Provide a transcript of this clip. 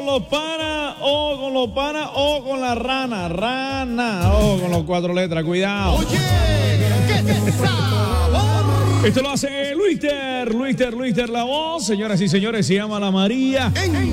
los panas, ojo con los panas, ojo con la rana, ojo con los 4 letras, cuidado. Oye, qué sabor. Esto lo hace Luister, la voz, señoras y señores, se llama La María.